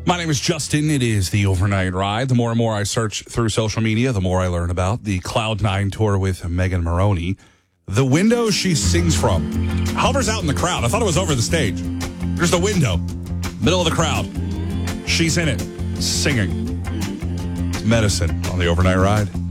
My name is Justin. It is the Overnight Ride. The more and more I search through social media, the more I learn about the Cloud9 tour with Megan Moroney. The window she sings from hovers out in the crowd. I thought it was over the stage. There's the window, middle of the crowd. She's in it, singing. It's Medicine on the Overnight Ride.